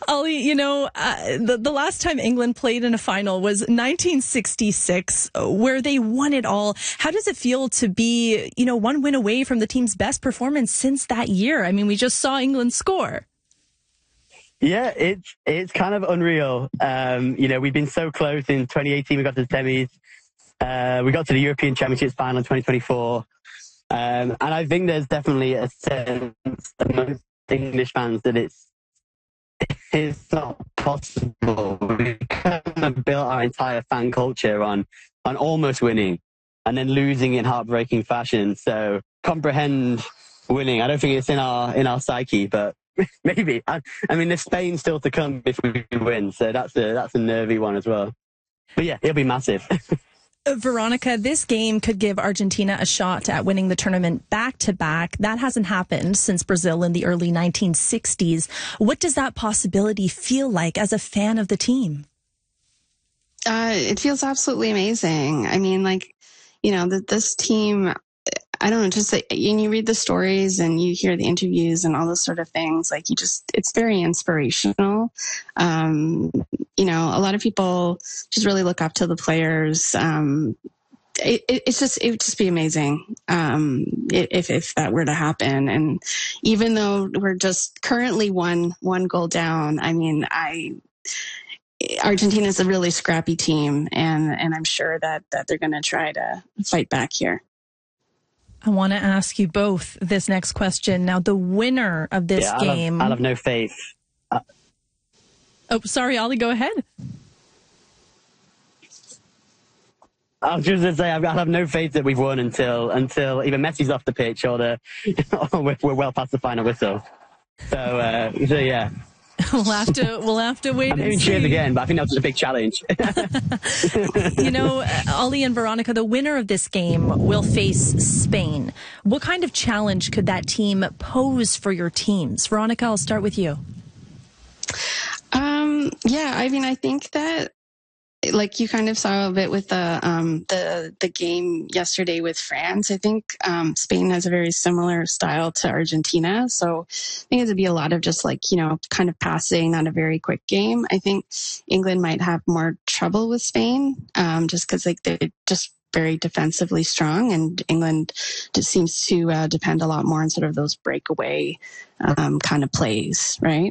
Ollie, the last time England played in a final was 1966, where they won it all. How does it feel to be, one win away from the team's best performance since that year? I mean, we just saw England score. Yeah, it's kind of unreal. We've been so close. In 2018, we got to the semis. We got to the European Championships final in 2024. And I think there's definitely a sense amongst English fans that it's not possible. We kind of built our entire fan culture on almost winning and then losing in heartbreaking fashion. So comprehend winning. I don't think it's in our psyche, but maybe. I mean, there's Spain still to come if we win. So that's a nervy one as well. But yeah, it'll be massive. Veronica, this game could give Argentina a shot at winning the tournament back-to-back. That hasn't happened since Brazil in the early 1960s. What does that possibility feel like as a fan of the team? It feels absolutely amazing. I mean, this team, I don't know, just you read the stories and you hear the interviews and all those sort of things, it's very inspirational. A lot of people just really look up to the players. It would just be amazing if that were to happen. And even though we're just currently one goal down, I mean, Argentina is a really scrappy team, and I'm sure that they're going to try to fight back here. I want to ask you both this next question. Now, the winner of this game... I'll have no faith. Oh, sorry, Ollie, go ahead. I was just going to say, I have no faith that we've won until either Messi's off the pitch or we're well past the final whistle. So yeah. We'll have to wait and see. I'm cheers again, but I think that was a big challenge. Ollie and Veronica, the winner of this game will face Spain. What kind of challenge could that team pose for your teams? Veronica, I'll start with you. Yeah, I mean, I think that, like you kind of saw a bit with the game yesterday with France, I think Spain has a very similar style to Argentina. So I think it'd be a lot of just kind of passing, not a very quick game. I think England might have more trouble with Spain just because they're just very defensively strong, and England just seems to depend a lot more on sort of those breakaway kind of plays, right?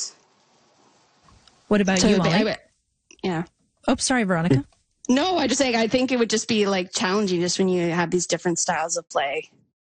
What about you, Ollie? Yeah. Oh, sorry, Veronica. No, I think it would just be challenging just when you have these different styles of play.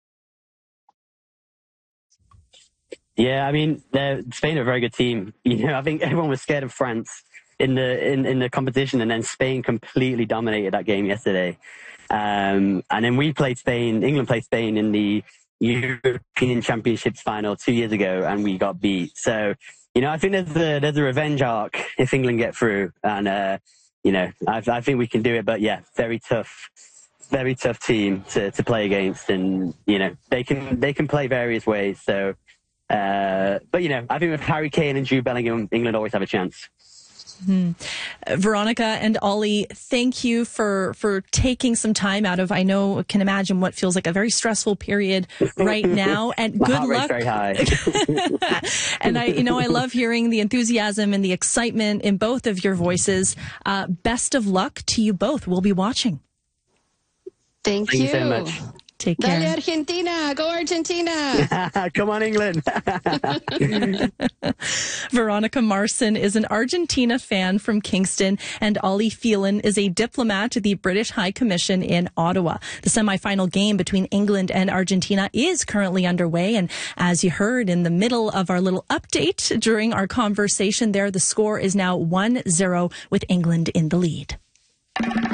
Yeah, I mean, Spain are a very good team. I think everyone was scared of France in the competition, and then Spain completely dominated that game yesterday. And then England played Spain in the European Championships final 2 years ago, and we got beat. So, I think there's a revenge arc if England get through, and I think we can do it. But yeah, very tough team to play against, and they can play various ways. So, but I think with Harry Kane and Jude Bellingham, England always have a chance. Veronica and Ollie, thank you for taking some time out of, can imagine what feels like a very stressful period right now, and My good heart luck. rate's very high. And I love hearing the enthusiasm and the excitement in both of your voices. Best of luck to you both. We'll be watching. Thank you so much. Take care. Dale Argentina. Go Argentina. Come on, England. Veronica Marson is an Argentina fan from Kingston, and Ollie Phelan is a diplomat to the British High Commission in Ottawa. The semifinal game between England and Argentina is currently underway, and as you heard in the middle of our little update during our conversation there, the score is now 1-0 with England in the lead.